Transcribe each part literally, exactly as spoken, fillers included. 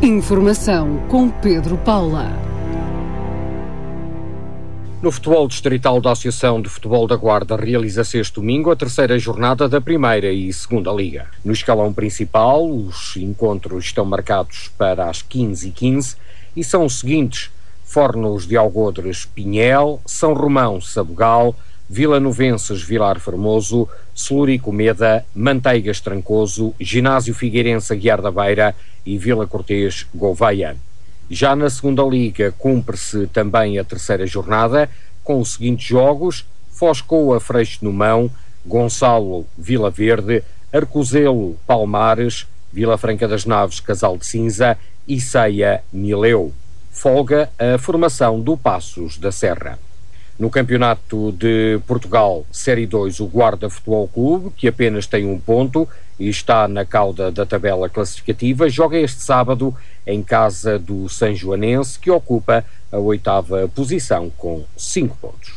Informação com Pedro Paula. No futebol distrital da Associação de Futebol da Guarda realiza-se este domingo a terceira jornada da Primeira e Segunda Liga. No escalão principal, os encontros estão marcados para as quinze e quinze e são os seguintes: Fornos de Algodres, Pinhel, São Romão, Sabugal, Vila Novenses, Vilar Formoso, Celurico Meda, Manteigas, Trancoso, Ginásio Figueirense, Aguiar da Beira e Vila Cortês, Gouveia. Já na Segunda Liga cumpre-se também a terceira jornada com os seguintes jogos: Foscoa, Freixo no Mão, Gonçalo, Vila Verde, Arcozelo, Palmares, Vila Franca das Naves, Casal de Cinza e Ceia, Mileu. Folga a formação do Passos da Serra. No Campeonato de Portugal, Série dois, o Guarda Futebol Clube, que apenas tem um ponto e está na cauda da tabela classificativa, joga este sábado em casa do Sanjoanense, que ocupa a oitava posição com cinco pontos.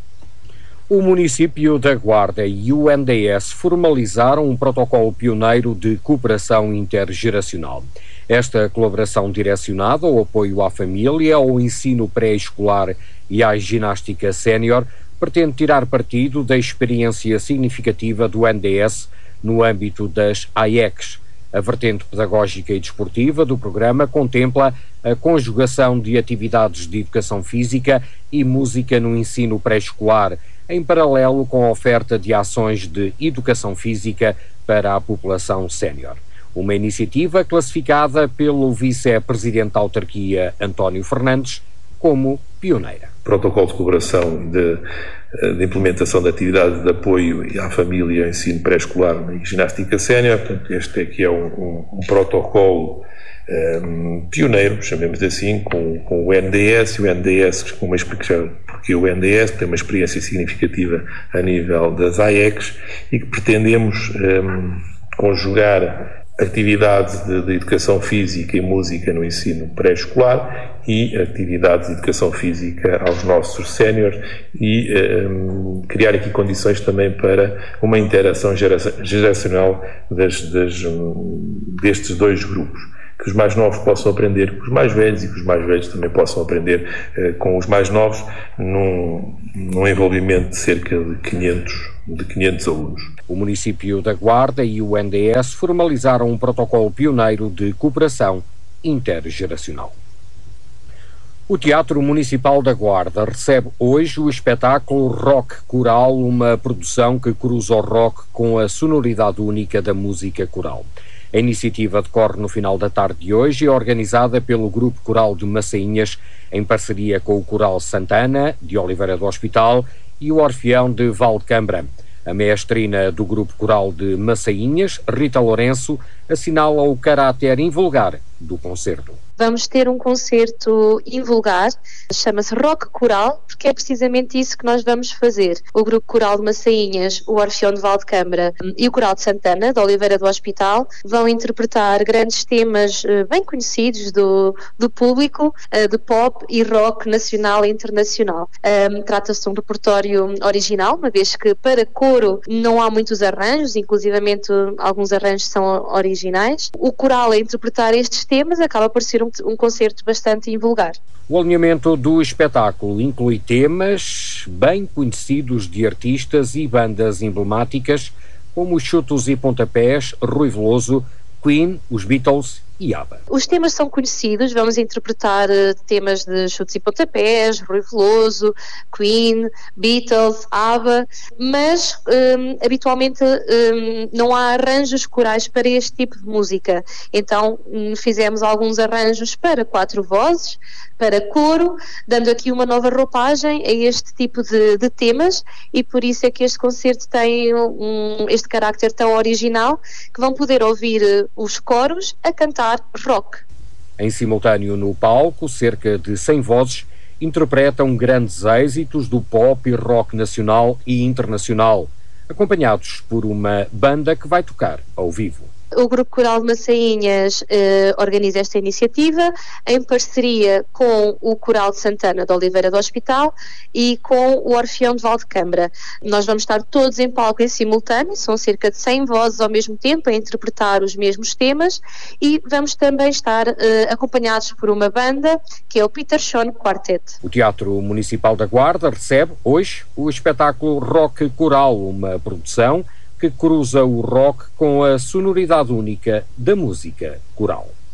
O município da Guarda e o N D S formalizaram um protocolo pioneiro de cooperação intergeracional. Esta colaboração direcionada ao apoio à família, ao ensino pré-escolar e à ginástica sénior pretende tirar partido da experiência significativa do N D S no âmbito das A I E Cs. A vertente pedagógica e desportiva do programa contempla a conjugação de atividades de educação física e música no ensino pré-escolar, em paralelo com a oferta de ações de educação física para a população sénior. Uma iniciativa classificada pelo vice-presidente da autarquia, António Fernandes, como pioneira. Protocolo de colaboração de, de implementação de atividades de apoio à família, ao ensino pré-escolar e ginástica sénior. Portanto, este aqui é um, um, um protocolo um, pioneiro, chamemos assim, com, com o N D S, e o N D S, com uma explicação, porque o N D S tem uma experiência significativa a nível das A I E Cs e que pretendemos um, conjugar atividades de, de educação física e música no ensino pré-escolar e atividades de educação física aos nossos séniores e um, criar aqui condições também para uma interação geracional das, das, um, destes dois grupos. Que os mais novos possam aprender com os mais velhos e que os mais velhos também possam aprender uh, com os mais novos num, num envolvimento de cerca de quinhentos, de quinhentos alunos. O município da Guarda e o N D S formalizaram um protocolo pioneiro de cooperação intergeracional. O Teatro Municipal da Guarda recebe hoje o espetáculo Rock Coral, uma produção que cruza o rock com a sonoridade única da música coral. A iniciativa decorre no final da tarde de hoje e é organizada pelo Grupo Coral de Massainhas, em parceria com o Coral Santana, de Oliveira do Hospital, e o Orfeão de Valcambra. A maestrina do Grupo Coral de Massainhas, Rita Lourenço, assinala o caráter invulgar do concerto. Vamos ter um concerto invulgar, chama-se Rock Coral, porque é precisamente isso que nós vamos fazer. O Grupo Coral de Massainhas, o Orfeão de Valdecâmara e o Coral de Santana, de Oliveira do Hospital, vão interpretar grandes temas bem conhecidos do, do público, de pop e rock nacional e internacional. Um, trata-se de um repertório original, uma vez que para coro não há muitos arranjos, inclusivamente alguns arranjos são originais. O coral a interpretar estes temas acaba por ser um um concerto bastante invulgar. O alinhamento do espetáculo inclui temas bem conhecidos de artistas e bandas emblemáticas como os Chutos e Pontapés, Rui Veloso, Queen, os Beatles e ABBA. Os temas são conhecidos, vamos interpretar uh, temas de Chutos e Pontapés, Rui Veloso, Queen, Beatles, ABBA, mas um, habitualmente um, não há arranjos corais para este tipo de música. Então um, fizemos alguns arranjos para quatro vozes, para coro, dando aqui uma nova roupagem a este tipo de, de temas, e por isso é que este concerto tem um, este carácter tão original, que vão poder ouvir uh, os coros a cantar rock. Em simultâneo no palco, cerca de cem vozes interpretam grandes êxitos do pop e rock nacional e internacional, acompanhados por uma banda que vai tocar ao vivo. O Grupo Coral de Massainhas eh, organiza esta iniciativa em parceria com o Coral de Santana de Oliveira do Hospital e com o Orfeão de Valdecâmara. Nós vamos estar todos em palco em simultâneo, são cerca de cem vozes ao mesmo tempo a interpretar os mesmos temas, e vamos também estar eh, acompanhados por uma banda que é o Peter Sean Quartet. O Teatro Municipal da Guarda recebe hoje o espetáculo Rock Coral, uma produção que cruza o rock com a sonoridade única da música coral.